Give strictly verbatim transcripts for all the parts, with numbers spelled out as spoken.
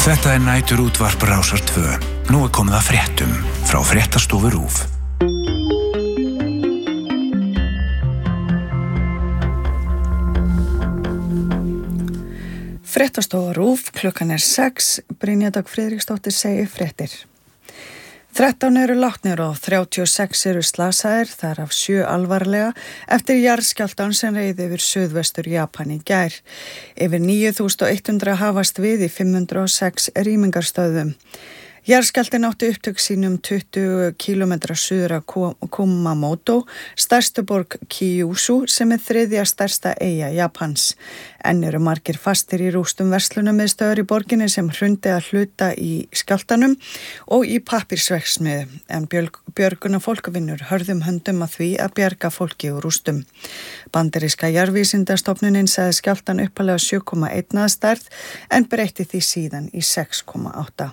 Þetta er nætur útvarp Rásar tvö. Nú er komið að fréttum frá fréttastofu RÚV. Fréttastofa RÚV, klukkan er sex, Brynja Dögg Friðriksdóttir segir fréttir. þrettán eru látnir og þrjátíu og sex eru slasaðir, þar af sjö alvarlega, eftir jarðskjálftan sem reið yfir suðvestur Japan í gær. Yfir níu þúsund hundrað hafast við í fimm hundruð og sex rýmingarstöðum. Jarðskjálftinn átti upptök sínum tuttugu kílómetra suður af Kumamoto, stærstu borg Kyushu, sem er þriðja stærsta eyja Japans. Enn eru margir fastir í rústum verslunarmiðstöðvar í borginni sem hrundi að hluta í skjálftanum og í pappírsverksmiðju, en björgunarfólk vinnur hörðum höndum að því að bjarga fólki úr rústum. Bandaríska jarðvísindastofnunin sagði skjálftan upphaflega sjö komma eitt að stærð en breytti því síðan í sex komma átta.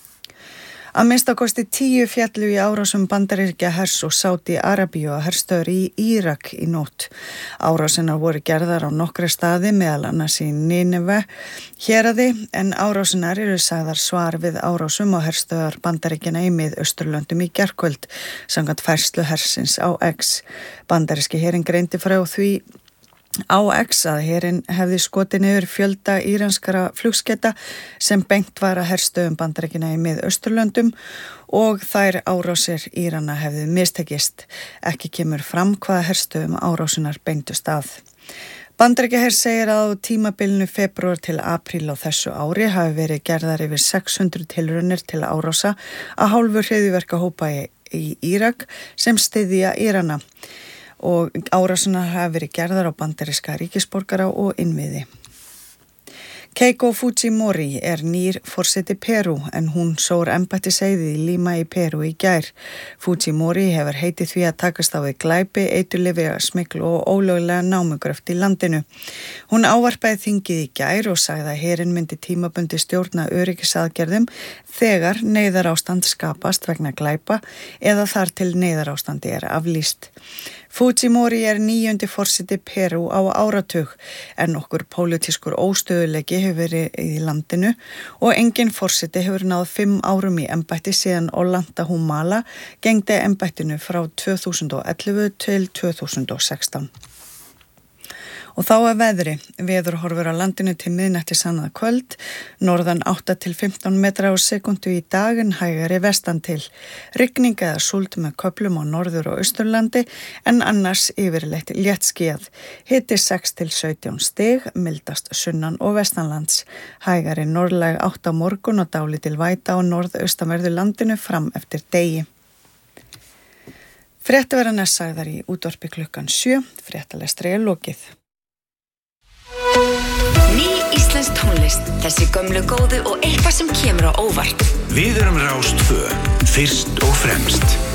Að minnsta kosti tíu féllu í árásum Bandaríkja hers og Sádi Arabíu og herstöðvar í Írak í nótt. Árásinar voru gerðar á nokkra staði, meðal annars í Nineve héraði, en árásinar eru sagðar svar við árásum á herstöðvar Bandaríkjanna í Mið-Austurlöndum í gærkvöld, samkvæmt færslu hersins á X. Bandaríski herinn greindi frá því á X að herinn hefði skotið niður fjölda íranskara flugskeyta sem beint var að herstöðum Bandaríkjanna í Mið-Austurlöndum og þær árásir Írana hefði mistekist. Ekki kemur fram hvaða herstöðum árásinar beintust að. Bandaríkjaher segir að á tímabilinu febrúar til apríl á þessu ári hafi verið gerðar yfir sex hundruð tilraunir til árása að hálfu hryðjuverkahópa í, í Írak sem styðja Írana. Og árásunar hafa verið gerðar á bandaríska ríkisborgara og innviði. Keiko Fujimori er nýr forseti Perú en hún sór embættiseið í Lima í Perú í gær. Fujimori hefur heitið því að takast á við glæpi, eiturlyfjasmygl og ólöglega námugröft í landinu. Hún ávarpaði þingið í gær og sagði að herinn myndi tímabundi stjórna öryggisaðgerðum þegar neyðarástand skapast vegna glæpa eða þar til neyðarástandi er aflýst. Fujimori er níundi forseti Perú á áratug en nokkur pólitískur óstöðuleiki hefur verið í landinu og engin forseti hefur náð fimm árum í embætti síðan Ollanta Humala gegndi embættinu frá tvö þúsund og ellefu til tvö þúsund og sextán. Og þá að veðri, veður horfur á landinu til miðnætti annað kvöld, norðan átta til fimmtán metra á sekundu í dag en hægari vestan til. Rigning eða súld með köflum á norður- og austurlandi en annars yfirleitt léttskýjað. Hiti sex til sautján stig, mildast sunnan og vestanlands. Hægari norðlæg átta á morgun og dálítil væta á norðaustanverðu landinu fram eftir degi. Fréttaverðan er sagðar í útvarpi klukkan sjö, fréttalestri er lokið. Ný íslensk tónlist, þessi gömlu góðu og eitthvað sem kemur á óvart. Við erum Rás tvö, fyrst og fremst.